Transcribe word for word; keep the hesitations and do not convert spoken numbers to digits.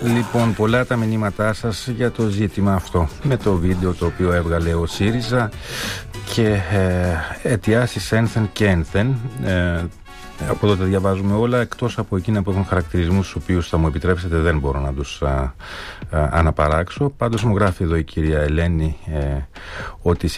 Λοιπόν, πολλά τα μηνύματά σας για το ζήτημα αυτό με το βίντεο το οποίο έβγαλε ο ΣΥΡΙΖΑ και ε, αιτιάσεις ένθεν και ένθεν. Ε, από εδώ τα διαβάζουμε όλα, εκτός από εκείνα που έχουν χαρακτηρισμούς στους οποίους θα μου επιτρέψετε δεν μπορώ να τους α, α, αναπαράξω. Πάντως μου γράφει εδώ η κυρία Ελένη ε, ότι